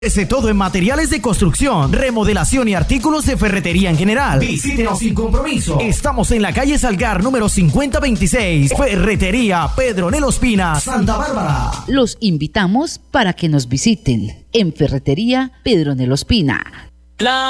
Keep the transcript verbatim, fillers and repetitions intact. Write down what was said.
Ese todo en materiales de construcción, remodelación y artículos de ferretería en general. Visítenos sin compromiso. Estamos en la calle Salgar número cincuenta veintiséis. Ferretería Pedronel Ospina, Santa Bárbara. Los invitamos para que nos visiten en Ferretería Pedronel Ospina. La